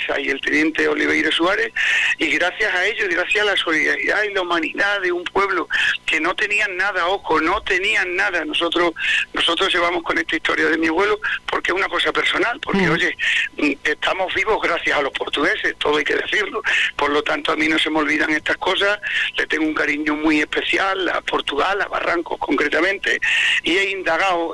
Seiza y el teniente Oliveira Suárez, y gracias a ellos, gracias a la solidaridad y la humanidad de un pueblo que no tenían nada, ojo, no tenían nada. Nosotros llevamos con esta historia de mi abuelo porque es una cosa personal, porque oye, estamos vivos gracias a los portugueses, todo hay que decirlo, por lo tanto a mí no se me olvidan estas cosas, le tengo un cariño muy especial a Portugal, a Barrancos concretamente, y he indagado,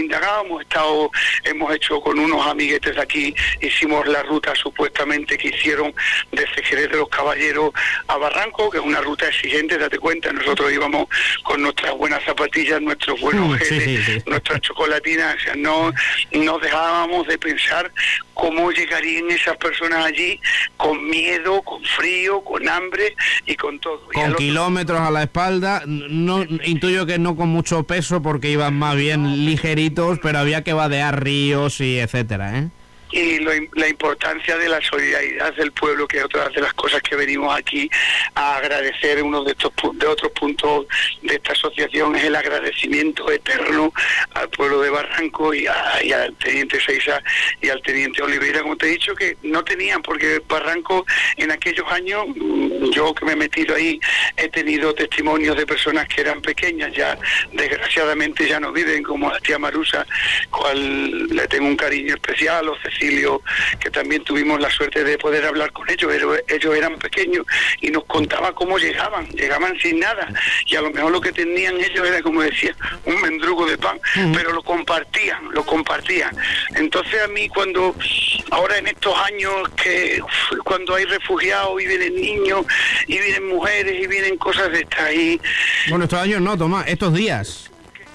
hemos hecho con unos amiguetes de aquí, hicimos la ruta supuestamente que hicieron desde Jerez de los Caballeros a Barranco, que es una ruta exigente, date cuenta, nosotros íbamos con nuestras buenas zapatillas, nuestros buenos geles, nuestras chocolatinas, o sea, no dejábamos de pensar cómo llegarían esas personas allí con miedo, con frío, con hambre y con todo. Con kilómetros a la espalda, no intuyo que no con mucho peso porque iban más bien ligeritos, pero había que vadear ríos y etcétera, ¿eh? Y la importancia de la solidaridad del pueblo, que es otra de las cosas que venimos aquí a agradecer. Uno de otros puntos de esta asociación es el agradecimiento eterno al pueblo de Barranco y al teniente Seiza y al teniente Oliveira, como te he dicho, que no tenían, porque Barranco en aquellos años, yo que me he metido ahí, he tenido testimonios de personas que eran pequeñas, ya desgraciadamente ya no viven, como la tía Marusa, cual le tengo un cariño especial, o Cecilio, que también tuvimos la suerte de poder hablar con ellos. Ellos eran pequeños y nos contaban cómo llegaban sin nada, y a lo mejor lo que tenían ellos era, como decía, un mendrugo de pan, pero lo compartían. Entonces a mí, ahora en estos años cuando hay refugiados y vienen niños y vienen mujeres y vienen cosas de estas ahí, bueno, estos años no, Tomás, estos días,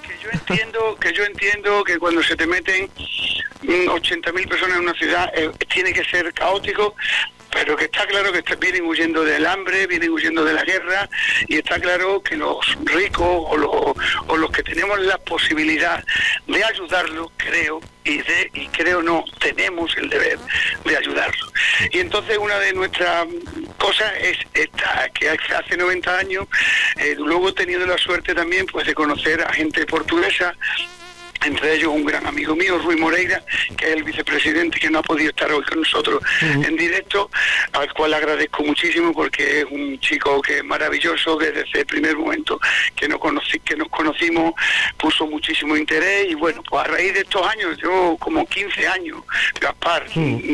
que yo entiendo que cuando se te meten 80.000 personas en una ciudad tiene que ser caótico, pero que está claro que vienen huyendo del hambre, vienen huyendo de la guerra, y está claro que los ricos o los que tenemos la posibilidad de ayudarlos, tenemos el deber de ayudarlos. Y entonces una de nuestras cosas es esta, que hace 90 años, luego he tenido la suerte también pues de conocer a gente portuguesa, entre ellos un gran amigo mío, Rui Moreira, que es el vicepresidente, que no ha podido estar hoy con nosotros en directo, al cual agradezco muchísimo porque es un chico que es maravilloso, que desde el primer momento que nos conocimos puso muchísimo interés, y bueno, pues a raíz de estos años, yo como 15 años, Gaspar,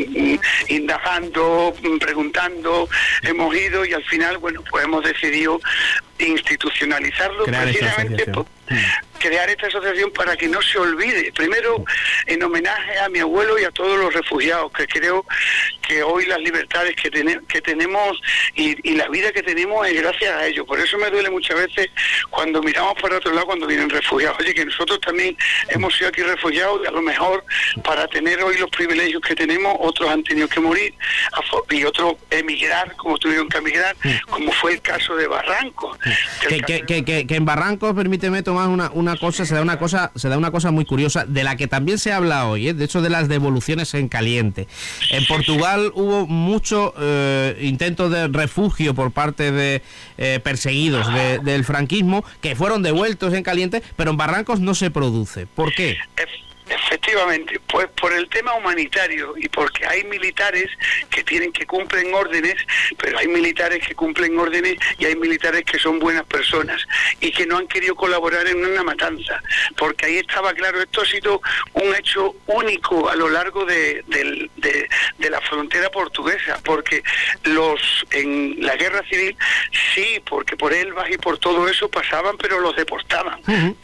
indagando, preguntando, hemos ido, y al final, bueno, pues hemos decidido institucionalizarlo, precisamente crear esta asociación para que no se olvide, primero en homenaje a mi abuelo y a todos los refugiados, que creo que hoy las libertades que tenemos y la vida que tenemos es gracias a ellos. Por eso me duele muchas veces cuando miramos para otro lado cuando vienen refugiados. Oye, que nosotros también hemos sido aquí refugiados, y a lo mejor para tener hoy los privilegios que tenemos, otros han tenido que morir y otros emigrar, como tuvieron que emigrar, como fue el caso de Barranco. Que en Barrancos, permíteme tomar una cosa, se da una cosa muy curiosa, de la que también se habla hoy, de hecho, de las devoluciones en caliente. En Portugal hubo mucho intento de refugio por parte de perseguidos del franquismo, que fueron devueltos en caliente, pero en Barrancos no se produce. ¿Por qué? Efectivamente, pues por el tema humanitario, y porque hay militares que cumplen órdenes, pero hay militares que cumplen órdenes y hay militares que son buenas personas y que no han querido colaborar en una matanza, porque ahí estaba claro, esto ha sido un hecho único a lo largo de la frontera portuguesa, porque en la guerra civil sí, porque por Elvas y por todo eso pasaban, pero los deportaban.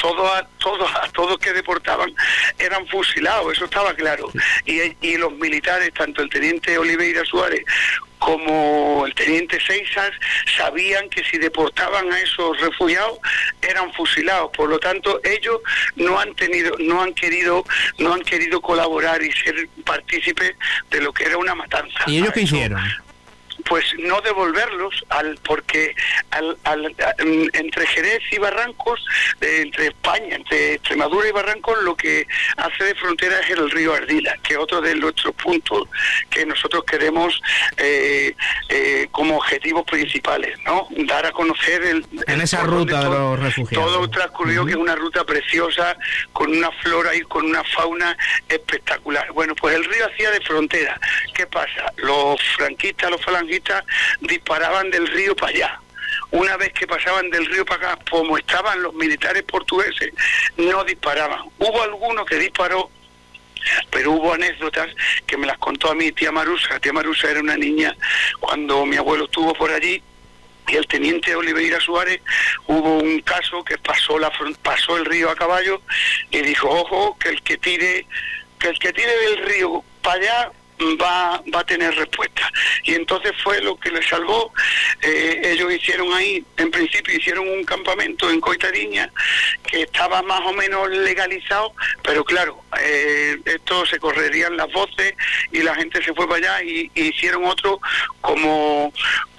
Todos que deportaban eran fusilados, eso estaba claro. Y los militares, tanto el teniente Oliveira Suárez como el teniente Seiza, sabían que si deportaban a esos refugiados eran fusilados. Por lo tanto, ellos no han querido colaborar y ser partícipes de lo que era una matanza. ¿Y ellos qué hicieron? pues no devolverlos porque entre Jerez y Barrancos, entre España, entre Extremadura y Barrancos, lo que hace de frontera es el río Ardila, que es otro de nuestros puntos que nosotros queremos como objetivos principales, ¿no? Dar a conocer en esa ruta de los refugiados. Todo transcurrió, que es una ruta preciosa, con una flora y con una fauna espectacular. Bueno, pues el río hacía de frontera. ¿Qué pasa? Los franquistas, los falangistas disparaban del río para allá. Una vez que pasaban del río para acá, como estaban los militares portugueses, no disparaban. Hubo alguno que disparó, pero hubo anécdotas que me las contó a mi tía Marusa. Tía Marusa era una niña cuando mi abuelo estuvo por allí, y el teniente Oliveira Suárez, hubo un caso que pasó el río a caballo y dijo: ojo, que el que tire del río para allá va a tener respuesta. Y entonces fue lo que les salvó. Ellos hicieron ahí, en principio hicieron un campamento en Coitadiña que estaba más o menos legalizado, pero claro, esto se correrían las voces y la gente se fue para allá y hicieron otro como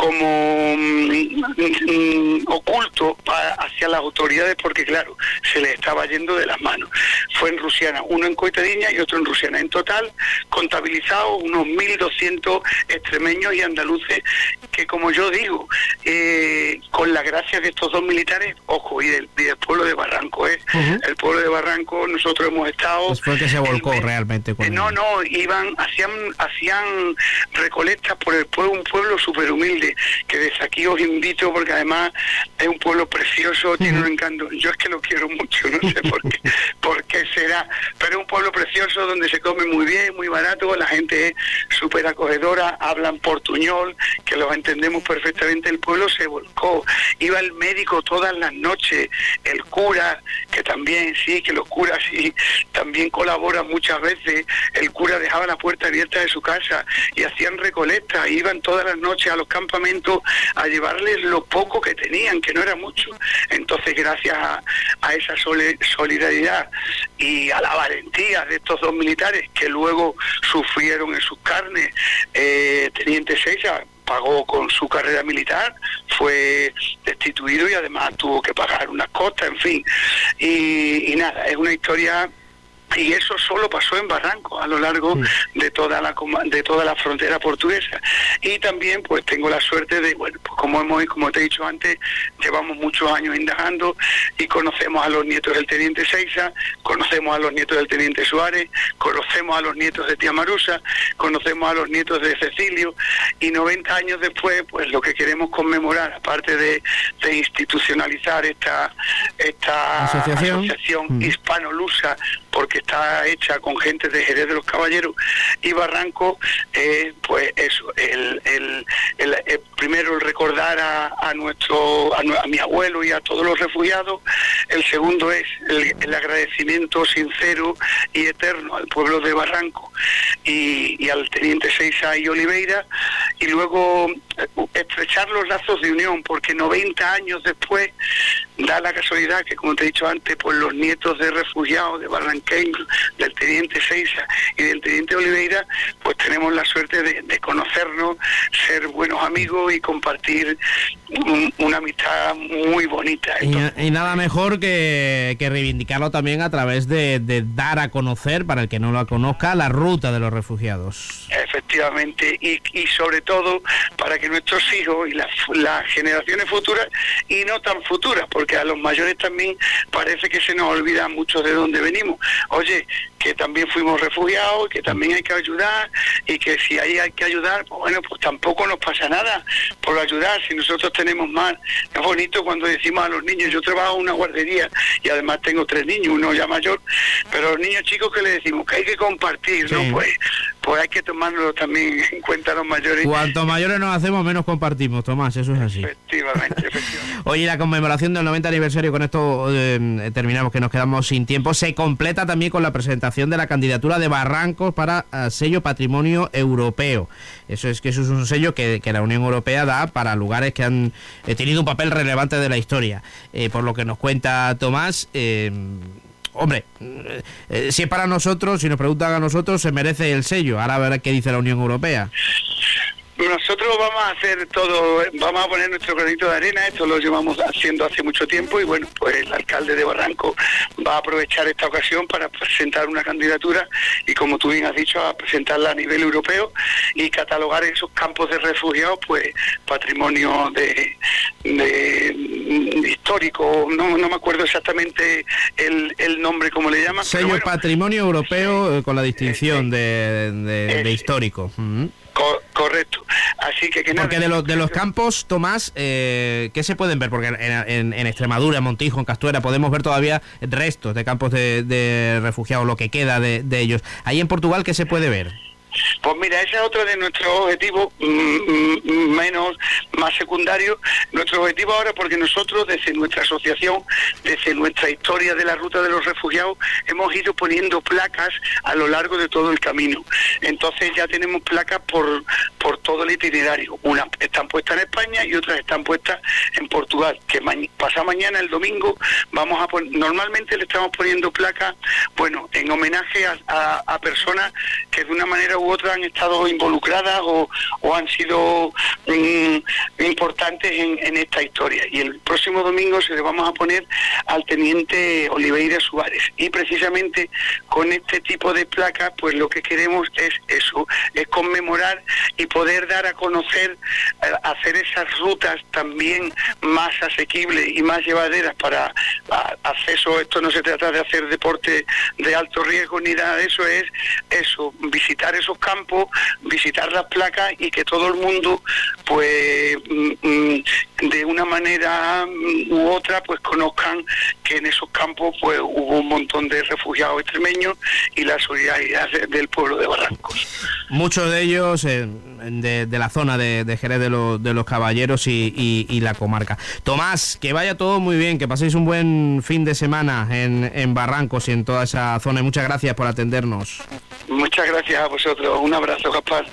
oculto hacia las autoridades, porque claro, se les estaba yendo de las manos. Fue en Rusiana, uno en Coitadiña y otro en Rusiana. En total, contabilizado unos 1.200 extremeños y andaluces que, como yo digo, con la gracia de estos dos militares, ojo, y del pueblo de Barranco, el pueblo de Barranco, nosotros hemos estado... Pues fue que se volcó realmente con hacían recolectas por el pueblo, un pueblo súper humilde, que desde aquí os invito, porque además es un pueblo precioso, tiene un encanto. Yo es que lo quiero mucho, no sé por qué será, pero es un pueblo precioso donde se come muy bien, muy barato, la gente es súper acogedora, hablan portuñol, que los entendemos perfectamente. El pueblo se volcó, iba el médico todas las noches, el cura, que también, sí, que los curas sí, también colaboran muchas veces. El cura dejaba la puerta abierta de su casa y hacían recolectas, iban todas las noches a los campamentos a llevarles lo poco que tenían, que no era mucho. Entonces, gracias a esa solidaridad y a la valentía de estos dos militares, que luego sufrieron en sus carnes, Teniente Seiza pagó con su carrera militar, fue destituido y además tuvo que pagar unas costas, en fin. Y nada, es una historia. Y eso solo pasó en Barranco, a lo largo de toda la frontera portuguesa. Y también pues tengo la suerte de, bueno, pues como te he dicho antes, llevamos muchos años indagando y conocemos a los nietos del teniente Seiza, conocemos a los nietos del teniente Suárez, conocemos a los nietos de tía Marusa, conocemos a los nietos de Cecilio, y 90 años después, pues lo que queremos conmemorar, aparte de institucionalizar esta asociación hispano-lusa, porque está hecha con gente de Jerez de los Caballeros y Barranco, pues eso, primero el recordar a mi abuelo y a todos los refugiados. El segundo es el agradecimiento sincero y eterno al pueblo de Barranco y al teniente Seiza y Oliveira, y luego estrechar los lazos de unión, porque 90 años después da la casualidad que, como te he dicho antes, pues los nietos de refugiados de barranqueños, del teniente Seiza y del teniente Oliveira, pues tenemos la suerte de conocernos, ser buenos amigos y compartir una amistad muy bonita. Y nada mejor que reivindicarlo también a través de dar a conocer, para el que no lo conozca, la ruta de los refugiados. Efectivamente, y sobre todo para que nuestros hijos y las generaciones futuras, y no tan futuras, porque a los mayores también parece que se nos olvida mucho de dónde venimos. Oye, que también fuimos refugiados, que también hay que ayudar, y que si ahí hay que ayudar, pues bueno, pues tampoco nos pasa nada por ayudar, si nosotros tenemos más. Es bonito cuando decimos a los niños, yo trabajo en una guardería y además tengo 3 niños, uno ya mayor, pero a los niños chicos que le decimos que hay que compartir, sí, ¿no? Pues hay que tomárnoslo también en cuenta los mayores. Cuanto mayores nos hacemos, menos compartimos, Tomás, eso es así. Efectivamente. Oye, la conmemoración del 90 aniversario, con esto terminamos, que nos quedamos sin tiempo, se completa también con la presentación de la candidatura de Barrancos para sello Patrimonio Europeo. Eso es un sello que la Unión Europea da para lugares que han tenido un papel relevante de la historia. Por lo que nos cuenta Tomás, hombre, si es para nosotros, si nos preguntan a nosotros, se merece el sello. Ahora a ver qué dice la Unión Europea. Nosotros vamos a hacer todo, vamos a poner nuestro granito de arena, esto lo llevamos haciendo hace mucho tiempo y bueno, pues el alcalde de Barranco va a aprovechar esta ocasión para presentar una candidatura y como tú bien has dicho, a presentarla a nivel europeo y catalogar esos campos de refugiados, pues patrimonio de histórico, no me acuerdo exactamente el nombre, como le llaman. Sello bueno, patrimonio europeo con la distinción de histórico. Correcto. Así que nada. Porque de los campos, Tomás, ¿qué se pueden ver? Porque en Extremadura, en Montijo, en Castuera, podemos ver todavía restos de campos de refugiados, lo que queda de ellos. Ahí en Portugal, ¿qué se puede ver? Pues mira, ese es otro de nuestros objetivos más secundarios. Nuestro objetivo ahora, porque nosotros desde nuestra asociación, desde nuestra historia de la ruta de los refugiados, hemos ido poniendo placas a lo largo de todo el camino. Entonces ya tenemos placas por todo el itinerario. Unas están puestas en España y otras están puestas en Portugal. Que pasado mañana, el domingo, vamos a normalmente le estamos poniendo placas, bueno, en homenaje a personas que de una manera u otra han estado involucradas o han sido importantes en esta historia. Y el próximo domingo se le vamos a poner al teniente Oliveira Suárez. Y precisamente con este tipo de placas, pues lo que queremos es eso, es conmemorar y poder dar a conocer, hacer esas rutas también más asequibles y más llevaderas para acceso. Esto no se trata de hacer deporte de alto riesgo ni nada de eso, es eso, visitar esos campos, visitar las placas y que todo el mundo, pues de una manera u otra, pues conozcan que en esos campos pues hubo un montón de refugiados extremeños y la solidaridad del pueblo de Barrancos. Muchos de ellos de la zona de Jerez de los Caballeros y la comarca. Tomás, que vaya todo muy bien, que paséis un buen fin de semana en Barrancos y en toda esa zona y muchas gracias por atendernos. Muchas gracias a vosotros. Un abrazo, Gaspar.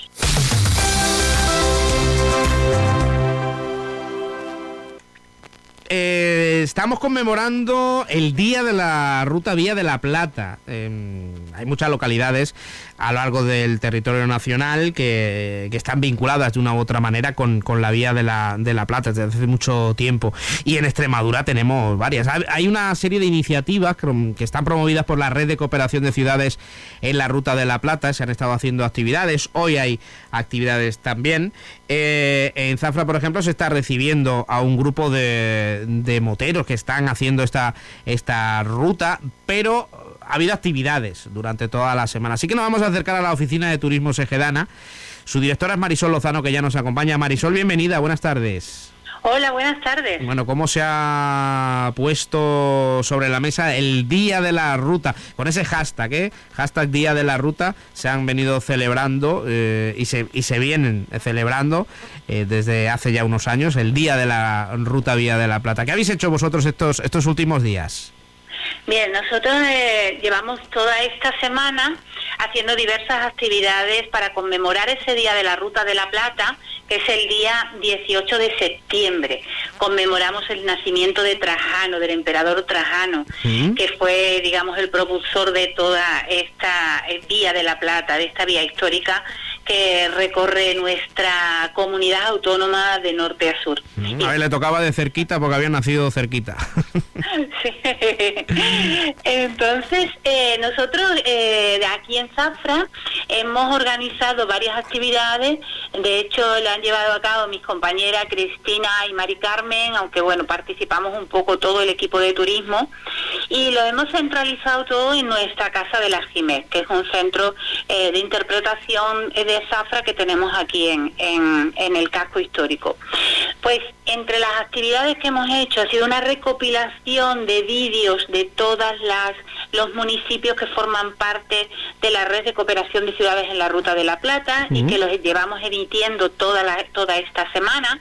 Estamos conmemorando el Día de la Ruta Vía de la Plata. Hay muchas localidades a lo largo del territorio nacional que están vinculadas de una u otra manera con la Vía de la Plata desde hace mucho tiempo. Y en Extremadura tenemos varias. Hay una serie de iniciativas que están promovidas por la Red de Cooperación de Ciudades en la Ruta de la Plata. Se han estado haciendo actividades. Hoy hay actividades también. En Zafra, por ejemplo, se está recibiendo a un grupo de moteros que están haciendo esta ruta, pero ha habido actividades durante toda la semana. Así que nos vamos a acercar a la oficina de turismo segedana. Su directora es Marisol Lozano, que ya nos acompaña. Marisol, bienvenida, buenas tardes. Hola, buenas tardes. Bueno, ¿cómo se ha puesto sobre la mesa el Día de la Ruta? Con ese hashtag, hashtag Día de la Ruta, se han venido celebrando y se vienen celebrando desde hace ya unos años el Día de la Ruta Vía de la Plata. ¿Qué habéis hecho vosotros estos últimos días? Bien, nosotros llevamos toda esta semana haciendo diversas actividades para conmemorar ese Día de la Ruta de la Plata, que es el día 18 de septiembre. Conmemoramos el nacimiento de Trajano, del emperador Trajano, que fue, digamos, el propulsor de toda esta Vía de la Plata, de esta vía histórica que recorre nuestra comunidad autónoma de norte a sur. A él le tocaba de cerquita porque había nacido cerquita. Sí. Entonces, nosotros aquí en Zafra hemos organizado varias actividades. De hecho, la han llevado a cabo mis compañeras Cristina y Mari Carmen, aunque bueno, participamos un poco todo el equipo de turismo, y lo hemos centralizado todo en nuestra Casa del Argimés, que es un centro de interpretación de Zafra que tenemos aquí en el casco histórico. Pues entre las actividades que hemos hecho ha sido una recopilación de vídeos de todas los municipios que forman parte de la Red de Cooperación de Ciudades en la Ruta de la Plata y que los llevamos emitiendo toda esta semana.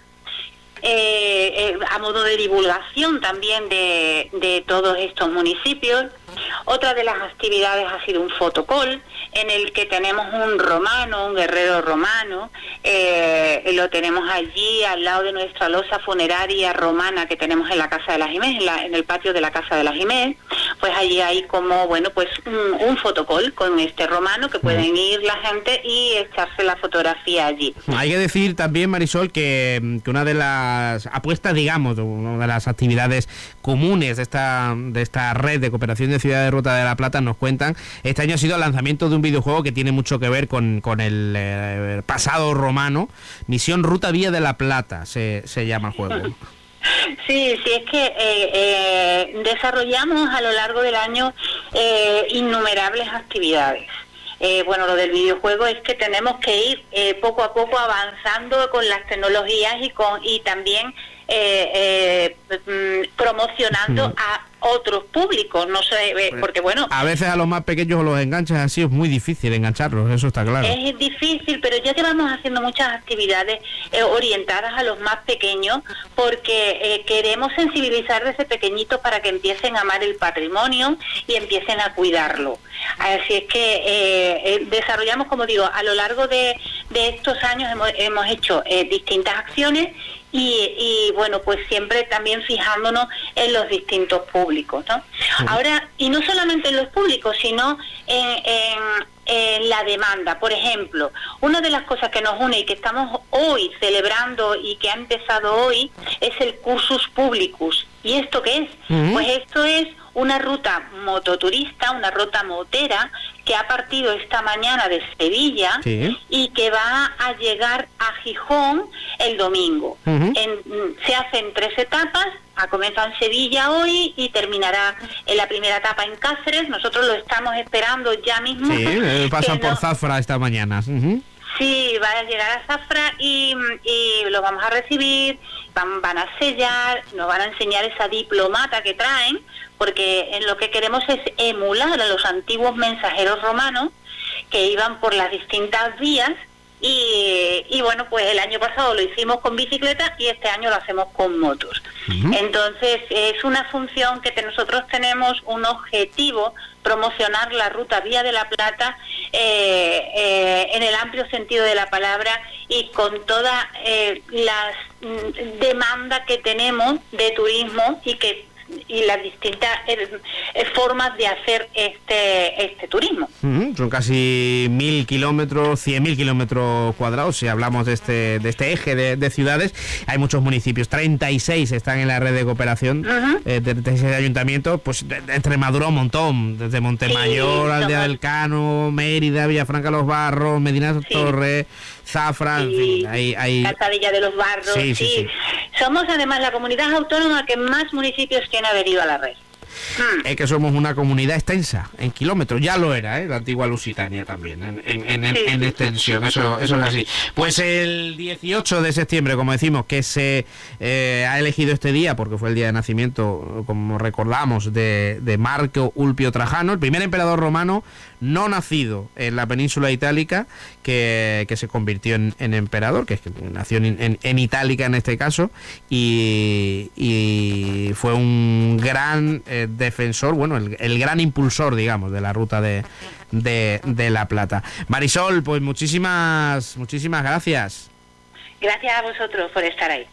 A modo de divulgación también de todos estos municipios. Otra de las actividades ha sido un fotocall, en el que tenemos un romano, un guerrero romano, lo tenemos allí al lado de nuestra losa funeraria romana que tenemos en la Casa de la Jiménez, en el patio de la Casa de la Jiménez. Pues allí hay como, bueno, pues un fotocall con este romano que pueden ir la gente y echarse la fotografía allí. Hay que decir también, Marisol, que una de las apuestas, digamos, una de las actividades comunes de esta red de cooperación de Ciudad de Ruta de la Plata, nos cuentan, este año ha sido el lanzamiento de un videojuego que tiene mucho que ver con el pasado romano. Misión Ruta Vía de la Plata se llama el juego. Sí, es que desarrollamos a lo largo del año innumerables actividades. Bueno, lo del videojuego es que tenemos que ir poco a poco avanzando con las tecnologías y también promocionando a otros públicos, no sé, porque bueno... A veces a los más pequeños o los enganchas así, es muy difícil engancharlos, eso está claro. Es difícil, pero ya llevamos haciendo muchas actividades orientadas a los más pequeños, porque queremos sensibilizar desde pequeñitos para que empiecen a amar el patrimonio y empiecen a cuidarlo. Así es que desarrollamos, como digo, a lo largo de estos años hemos hecho distintas acciones y bueno, pues siempre también fijándonos en los distintos públicos, ¿no? Sí. Ahora, y no solamente en los públicos, sino en la demanda. Por ejemplo, una de las cosas que nos une y que estamos hoy celebrando y que ha empezado hoy es el Cursus Publicus. ¿Y esto qué es? Pues esto es una ruta mototurista, una ruta motera que ha partido esta mañana de Sevilla y que va a llegar a Gijón el domingo. Se hacen 3 etapas, comienza en Sevilla hoy y terminará en la primera etapa en Cáceres. Nosotros lo estamos esperando ya mismo. Sí, pasan por Zafra esta mañana. Sí, va a llegar a Zafra y lo vamos a recibir, van a sellar, nos van a enseñar esa diplomata que traen, porque en lo que queremos es emular a los antiguos mensajeros romanos que iban por las distintas vías y bueno, pues el año pasado lo hicimos con bicicleta y este año lo hacemos con motos. Entonces es una función que nosotros tenemos un objetivo, promocionar la ruta Vía de la Plata en el amplio sentido de la palabra y con toda las demanda que tenemos de turismo y las distintas formas de hacer este turismo. Son casi 1.000 kilómetros, 100.000 kilómetros cuadrados, si hablamos de este eje de ciudades. Hay muchos municipios, 36 están en la red de cooperación, de 36 ayuntamientos, pues de Extremadura un montón, desde Montemayor, Aldea del Cano, Mérida, Villafranca Los Barros, Medina Torres, Zafra, en fin, hay... Calzadilla de los Barros, sí. Somos además la comunidad autónoma que más municipios tiene adherido a la red. Es que somos una comunidad extensa en kilómetros, ya lo era, la antigua Lusitania también, en extensión, eso es así. Pues el 18 de septiembre, como decimos, que se ha elegido este día, porque fue el día de nacimiento, como recordamos, de Marco Ulpio Trajano, el primer emperador romano no nacido en la península itálica, que se convirtió en emperador, que nació en Itálica en este caso, y fue un gran defensor, bueno, el gran impulsor, digamos, de la ruta de la Plata. Marisol, pues muchísimas gracias. Gracias a vosotros por estar ahí.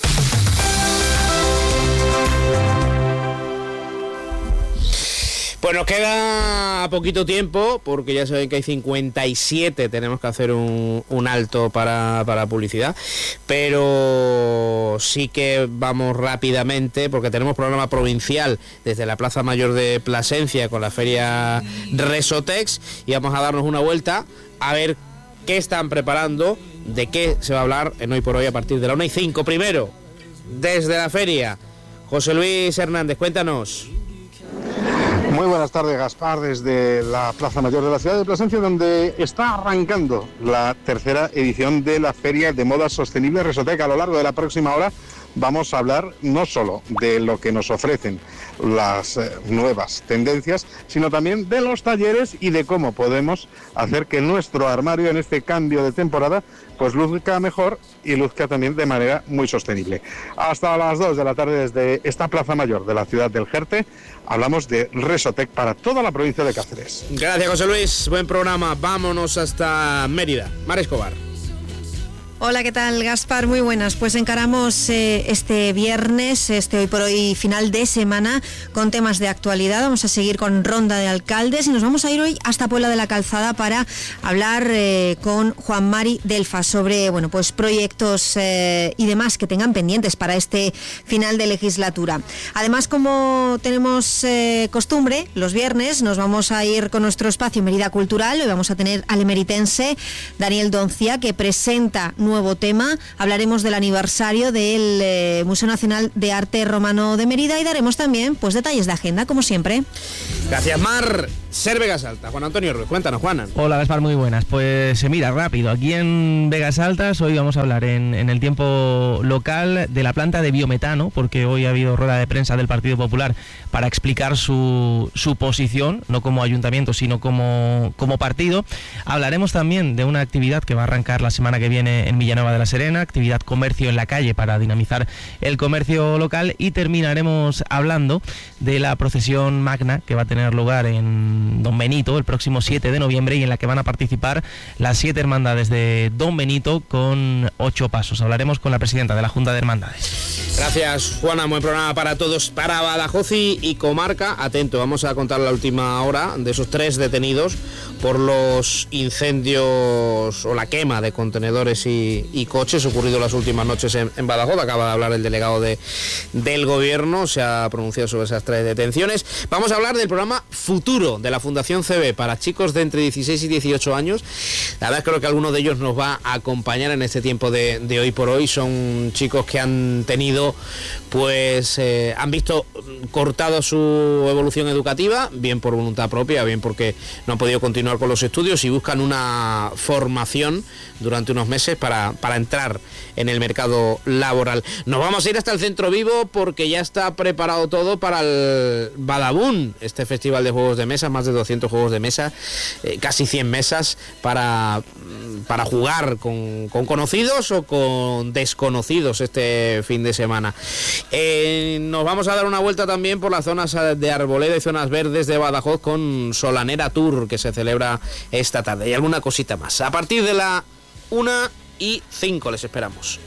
Pues nos queda poquito tiempo, porque ya saben que hay 57, tenemos que hacer un alto para publicidad, pero sí que vamos rápidamente, porque tenemos programa provincial desde la Plaza Mayor de Plasencia con la feria Resotex, y vamos a darnos una vuelta a ver qué están preparando, de qué se va a hablar en Hoy por Hoy a partir de la 1:05. Primero, desde la feria, José Luis Hernández, cuéntanos. Muy buenas tardes, Gaspar, desde la Plaza Mayor de la ciudad de Plasencia, donde está arrancando la tercera edición de la Feria de Moda Sostenible Resotec. A lo largo de la próxima hora vamos a hablar no solo de lo que nos ofrecen las nuevas tendencias, sino también de los talleres y de cómo podemos hacer que nuestro armario en este cambio de temporada pues luzca mejor y luzca también de manera muy sostenible. Hasta las 2 de la tarde desde esta Plaza Mayor de la ciudad del Jerte hablamos de Resotec para toda la provincia de Cáceres. Gracias, José Luis, buen programa. Vámonos hasta Mérida. Mar Escobar. Hola, ¿qué tal, Gaspar? Muy buenas. Pues encaramos este viernes, hoy por hoy final de semana, con temas de actualidad. Vamos a seguir con ronda de alcaldes y nos vamos a ir hoy hasta Puebla de la Calzada para hablar con Juan Mari Delfa sobre pues proyectos y demás que tengan pendientes para este final de legislatura. Además, como tenemos costumbre, los viernes nos vamos a ir con nuestro espacio Mérida Cultural. Hoy vamos a tener al emeritense Daniel Doncia, que presenta nuevo tema. Hablaremos del aniversario del Museo Nacional de Arte Romano de Mérida y daremos también detalles de agenda, como siempre. Gracias, Mar. Ser Vegas Alta. Juan Antonio Ruiz, cuéntanos, Juan. Hola, Gaspar, muy buenas. Pues mira, rápido, aquí en Vegas Altas hoy vamos a hablar en el tiempo local de la planta de biometano, porque hoy ha habido rueda de prensa del Partido Popular para explicar su posición, no como ayuntamiento, sino como partido. Hablaremos también de una actividad que va a arrancar la semana que viene en Villanueva de la Serena, actividad comercio en la calle para dinamizar el comercio local, y terminaremos hablando de la procesión magna que va a tener lugar en Don Benito el próximo 7 de noviembre y en la que van a participar las 7 hermandades de Don Benito con 8 pasos. Hablaremos con la presidenta de la Junta de Hermandades. Gracias, Juana, buen programa para todos. Para Badajoz y comarca, atento, vamos a contar la última hora de esos 3 detenidos por los incendios o la quema de contenedores y coches ocurrido las últimas noches en Badajoz. Acaba de hablar el delegado del gobierno, se ha pronunciado sobre esas 3 detenciones. Vamos a hablar del programa Futuro de la Fundación CB para chicos de entre 16 y 18 años. La verdad creo que alguno de ellos nos va a acompañar en este tiempo de hoy por hoy. Son chicos que han tenido, han visto cortado su evolución educativa, bien por voluntad propia, bien porque no han podido continuar con los estudios y buscan una formación durante unos meses para entrar en el mercado laboral. Nos vamos a ir hasta el Centro Vivo porque ya está preparado todo para el Badabun, este festival de juegos de mesa, más de 200 juegos de mesa, casi 100 mesas para jugar con conocidos o con desconocidos este fin de semana. Nos vamos a dar una vuelta también por las zonas de Arboleda y zonas verdes de Badajoz con Solanera Tour, que se celebra esta tarde, y alguna cosita más. A partir de la 1:05 les esperamos.